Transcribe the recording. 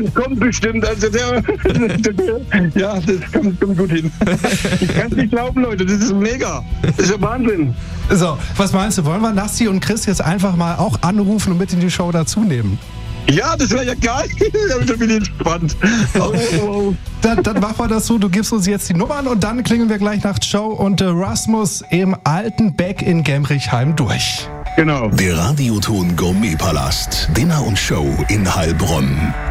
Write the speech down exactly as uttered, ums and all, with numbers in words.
kommt bestimmt. Also der, ja, das kommt, kommt gut hin. Ich kann es nicht glauben, Leute. Das ist mega. Das ist ja Wahnsinn. So, was meinst du? Wollen wir Nasti und Chris jetzt einfach mal auch anrufen und mit in die Show dazu nehmen? Ja, das wäre ja geil. Da bin ich entspannt. Oh, oh, oh. Dann, dann machen wir das so, du gibst uns jetzt die Nummern und dann klingeln wir gleich nach Show und äh, Rasmus im alten Beck in Gemrichheim durch. Genau. Der Radioton Gourmet Palast. Dinner und Show in Heilbronn.